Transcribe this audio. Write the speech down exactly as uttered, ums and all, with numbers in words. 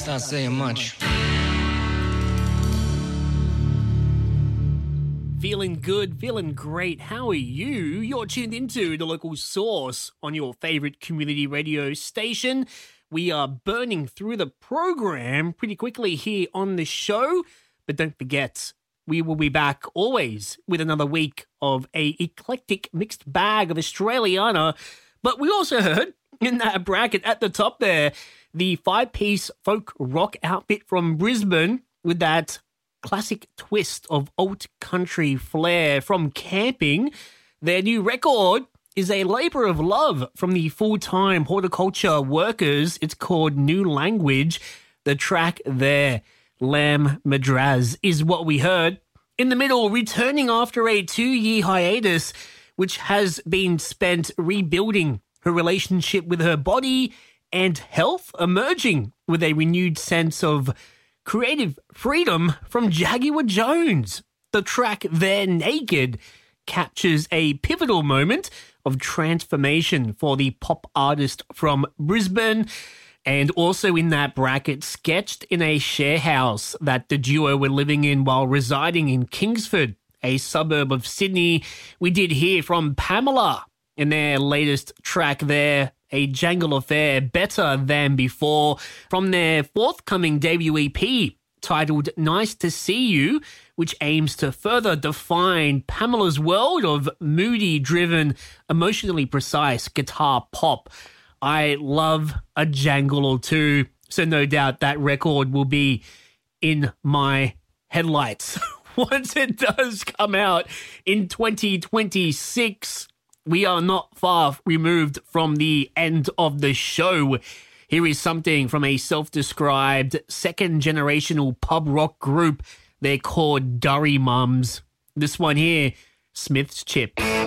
not saying much. Feeling good, feeling great. How are you? You're tuned into The Local Source on your favorite community radio station. We are burning through the program pretty quickly here on the show, but don't forget, we will be back always with another week of a eclectic mixed bag of Australiana. But we also heard in that bracket at the top there, the five-piece folk rock outfit from Brisbane with that classic twist of alt country flair from Camping. Their new record is a labour of love from the full-time horticulture workers. It's called New Language. The track there, Lamb Madraz, is what we heard. In the middle, returning after a two-year hiatus, which has been spent rebuilding her relationship with her body and health, emerging with a renewed sense of creative freedom from Jaguar Jones. The track They're Naked captures a pivotal moment of transformation for the pop artist from Brisbane, and also in that bracket, sketched in a share house that the duo were living in while residing in Kingsford, a suburb of Sydney. We did hear from Pamela in their latest track there, A Jangle Affair, Better Than Before, from their forthcoming debut E P titled Nice to See You, which aims to further define Pamela's world of moody-driven, emotionally precise guitar pop. I love a jangle or two, so no doubt that record will be in my headlights once it does come out in twenty twenty-six. We are not far removed from the end of the show. Here is something from a self-described second-generational pub rock group. They're called Durry Mums. This one here, Smith's Chip.